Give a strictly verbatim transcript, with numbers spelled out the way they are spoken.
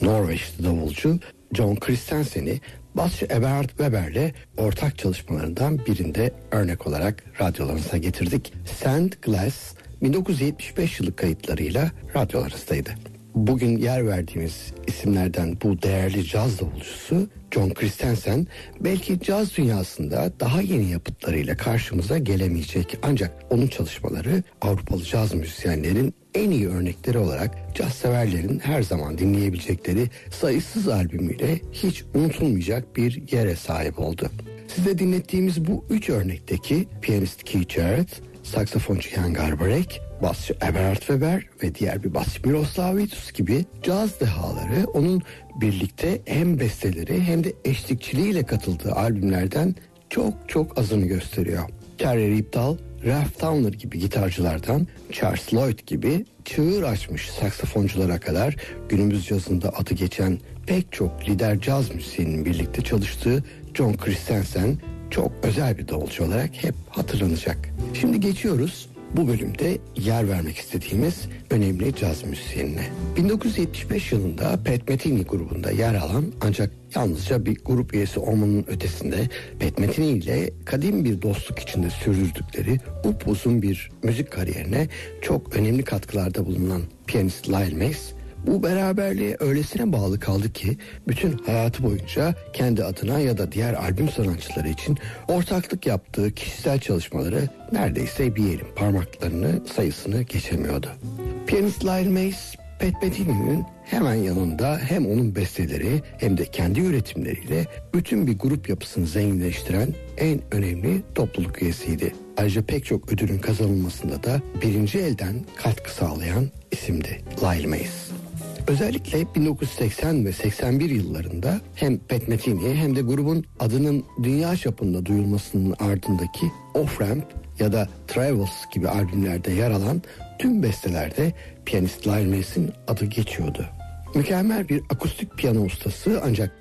Norveçli davulcu John Christensen'i basçı Eberhard Weber'le ortak çalışmalarından birinde örnek olarak radyolarınıza getirdik. Sand Glass bin dokuz yüz yetmiş beş yılı kayıtlarıyla radyolarınızdaydı. Bugün yer verdiğimiz isimlerden bu değerli caz davulcusu John Christensen belki caz dünyasında daha yeni yapıtlarıyla karşımıza gelemeyecek, ancak onun çalışmaları Avrupalı caz müzisyenlerin en iyi örnekleri olarak caz severlerin her zaman dinleyebilecekleri sayısız albümüyle hiç unutulmayacak bir yere sahip oldu. Size dinlettiğimiz bu üç örnekteki piyanist Keith Jarrett, saksafoncu Jan Garbarek, basçı Eberhard Weber ve diğer bir basçı Miroslav Vitous gibi caz dehaları onun birlikte hem besteleri hem de eşlikçiliğiyle katıldığı albümlerden çok çok azını gösteriyor. Terry Riptal, Ralph Towner gibi gitarcılardan Charles Lloyd gibi çığır açmış saksafonculara kadar günümüz cazında adı geçen pek çok lider caz müzisyeninin birlikte çalıştığı John Christensen çok özel bir davulcu olarak hep hatırlanacak. Şimdi geçiyoruz bu bölümde yer vermek istediğimiz önemli caz müzisyenine. bin dokuz yüz yetmiş beş yılında Pat Metheny grubunda yer alan ancak yalnızca bir grup üyesi olmanın ötesinde Pat Metheny ile kadim bir dostluk içinde sürdürdükleri upuzun bir müzik kariyerine çok önemli katkılarda bulunan piyanist Lyle Mace, bu beraberliğe öylesine bağlı kaldı ki bütün hayatı boyunca kendi adına ya da diğer albüm sanatçıları için ortaklık yaptığı kişisel çalışmaları neredeyse bir elin parmaklarını sayısını geçemiyordu. Piyanist Lyle Mace, Pat Metheny'nin hemen yanında hem onun besteleri hem de kendi üretimleriyle bütün bir grup yapısını zenginleştiren en önemli topluluk üyesiydi. Ayrıca pek çok ödülün kazanılmasında da birinci elden katkı sağlayan isimdi Lyle Mace. Özellikle bin dokuz yüz seksen ve seksen bir yıllarında hem Pat Metheny hem de grubun adının dünya çapında duyulmasının ardındaki Off Ramp ya da Travels gibi albümlerde yer alan tüm bestelerde piyanist Lyle Mace'in adı geçiyordu. Mükemmel bir akustik piyano ustası ancak